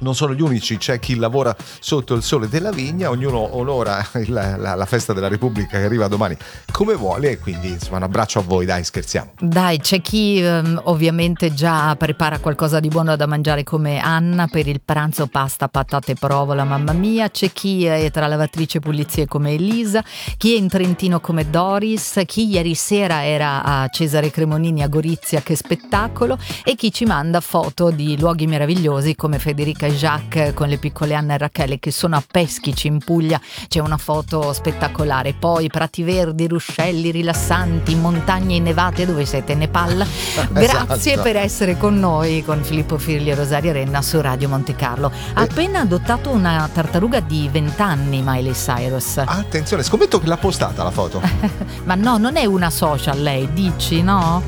non sono gli unici, c'è chi lavora sotto il sole della vigna, ognuno onora la festa della Repubblica che arriva domani come vuole, e quindi insomma un abbraccio a voi, dai, scherziamo. Dai, c'è chi ovviamente già prepara qualcosa di buono da mangiare come Anna per il pranzo, pasta, patate e provola, mamma mia. C'è chi è tra lavatrice e pulizie come Elisa, chi è in Trentino come Doris, chi ieri sera era a Cesare Cremonini a Gorizia, che spettacolo, e chi ci manda foto di luoghi meravigliosi come Federica e Jacques con le piccole Anna e Rachele che sono a Peschici in Puglia. C'è una foto spettacolare. Poi prati verdi, ruscelli rilassanti, montagne innevate. Dove siete? Nepal? Grazie Esatto. per essere con noi, con Filippo Firli e Rosaria Renna su Radio Monte Carlo. Ha appena adottato una tartaruga di 20 anni, Miley Cyrus. Attenzione, scommetto che l'ha postata la foto. Ma no, non è una social lei, dici, no?